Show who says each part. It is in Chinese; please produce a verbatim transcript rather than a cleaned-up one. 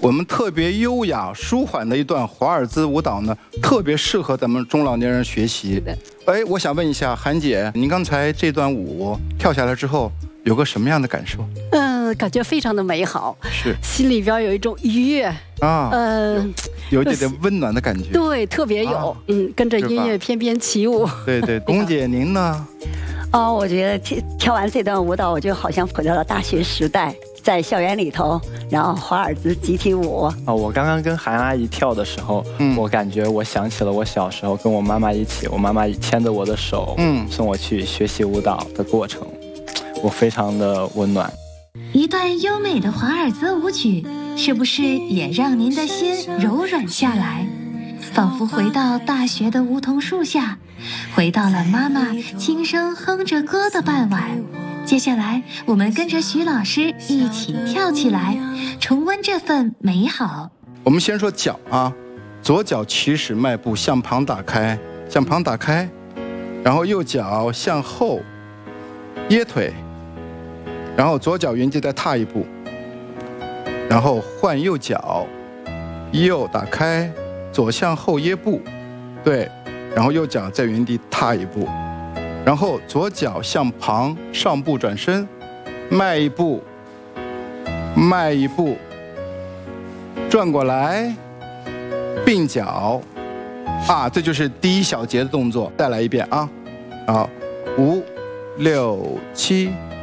Speaker 1: 我们特别优雅、舒缓的一段华尔兹舞蹈呢，特别适合咱们中老年人学习。哎，我想问一下韩姐，您刚才这段舞跳下来之后，有个什么样的感受？
Speaker 2: 嗯，感觉非常的美好，
Speaker 1: 是心
Speaker 2: 里边有一种愉悦
Speaker 1: 啊，
Speaker 2: 嗯，
Speaker 1: 有一点点温暖的感觉。
Speaker 2: 对，特别有，啊、嗯，跟着音乐翩翩起舞。
Speaker 1: 对对，龚姐您呢？
Speaker 3: 哦，我觉得跳跳完这段舞蹈，我就好像回到了大学时代，在校园里头，然后华尔兹集体舞。
Speaker 4: 哦，我刚刚跟韩阿姨跳的时候，嗯，我感觉我想起了我小时候跟我妈妈一起，我妈妈牵着我的手，嗯，送我去学习舞蹈的过程，我非常的温暖。
Speaker 5: 一段优美的华尔兹舞曲，是不是也让您的心柔软下来？仿佛回到大学的梧桐树下，回到了妈妈轻声哼着歌的傍晚。接下来我们跟着徐老师一起跳起来，重温这份美好。
Speaker 1: 我们先说脚啊，左脚起始迈步向旁打开，向旁打开，然后右脚向后掖腿，然后左脚原地再踏一步，然后换右脚，右打开，左向后掖步，对，然后右脚在原地踏一步，然后左脚向旁上步转身，迈一步，迈一步，转过来，并脚，啊，这就是第一小节的动作。再来一遍啊，好，五、六、七。